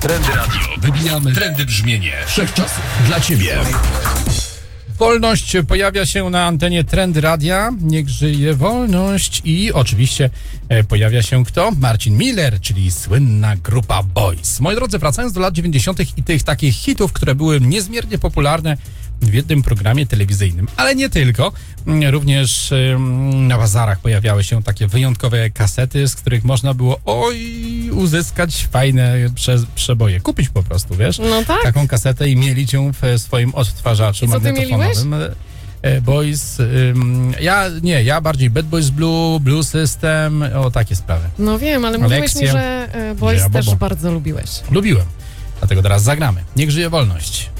Trendy Radio. Wybijamy trendy brzmienie wszechczasów dla Ciebie. Wolność pojawia się na antenie Trendy Radia. Niech żyje wolność. I oczywiście pojawia się kto? Marcin Miller, czyli słynna grupa Boys. Moi drodzy, wracając do lat 90. i tych takich hitów, które były niezmiernie popularne w jednym programie telewizyjnym, ale nie tylko. Również na bazarach pojawiały się takie wyjątkowe kasety, z których można było uzyskać fajne przeboje. Kupić po prostu, wiesz? No tak. Taką kasetę i mielić ją w swoim odtwarzaczu magnetofonowym. Boys, ja bardziej Bad Boys Blue, Blue System, o takie sprawy. No wiem, ale mówiłeś mi, że Boys też bardzo lubiłeś. Lubiłem, dlatego teraz zagramy. Niech żyje wolność.